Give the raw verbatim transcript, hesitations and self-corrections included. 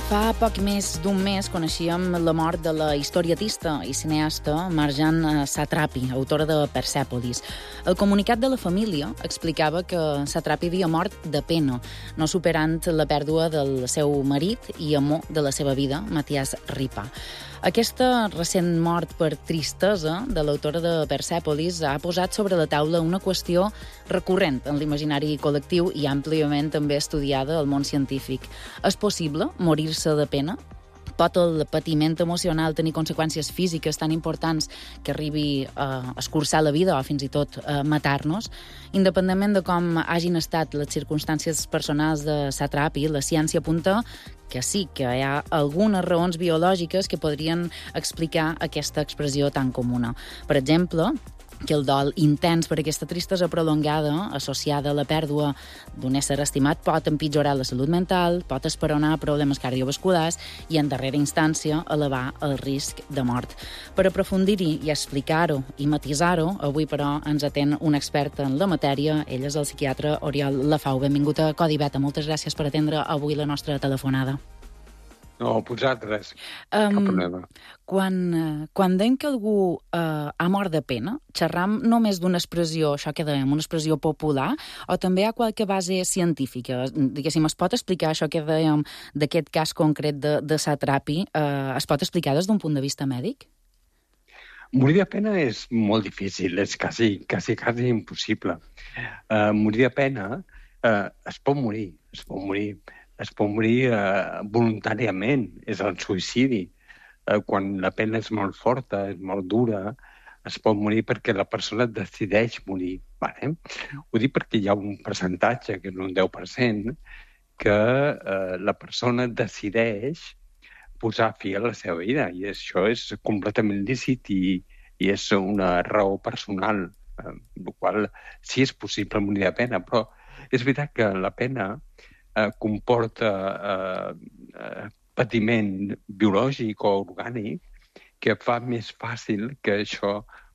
Fa poc més d'un mes coneixíem la mort de la historietista i cineasta Marjane Satrapi, autora de Persèpolis. El comunicat de la família explicava que Satrapi havia mort de pena, no superant la pèrdua del seu marit i amor de la seva vida, Mathias Rippa. Aquesta recent mort per tristesa de l'autora de Persèpolis ha posat sobre la taula una qüestió recurrent en l'imaginari col·lectiu i àmpliament també estudiada al món científic. És possible morir-se de pena? Pot el patiment emocional tenir conseqüències físiques tan importants que arribi a escurçar la vida o fins i tot a matar-nos? Independentment de com hagin estat les circumstàncies personals de Satrapi, la ciència apunta que sí, que hi ha algunes raons biològiques que podrien explicar aquesta expressió tan comuna. Per exemple, que el dol intens per aquesta tristesa prolongada associada a la pèrdua d'un ésser estimat pot empitjorar la salut mental, pot esperonar problemes cardiovasculars i, en darrera instància, elevar el risc de mort. Per aprofundir-hi i explicar-ho i matisar-ho, avui, però, ens atén un expert en la matèria. Ell és el psiquiatre Oriol Lafau. Benvingut a Codi Beta. Moltes gràcies per atendre avui la nostra telefonada. No, vosaltres. Um, Cap problema. Quan, quan dèiem que algú uh, ha mort de pena, xerram només d'una expressió, això que dèiem, una expressió popular, o també hi ha qualque base científica? Diguéssim, es pot explicar això que dèiem d'aquest cas concret de, de Satrapi? Uh, es pot explicar des d'un punt de vista mèdic? Morir de pena és molt difícil, és quasi, quasi, quasi impossible. Uh, morir de pena uh, es pot morir, es pot morir. es pot morir eh, voluntàriament, és el suïcidi. Eh, quan la pena és molt forta, és molt dura, es pot morir perquè la persona decideix morir. Vale? Ho dic perquè hi ha un percentatge, que és un deu per cent, que eh, la persona decideix posar fi a la seva vida, i això és completament lícit i, i és una raó personal, eh, el qual sí és possible morir de pena, però és veritat que la pena Eh, comporta eh, eh, patiment biològic o orgànic que fa més fàcil que això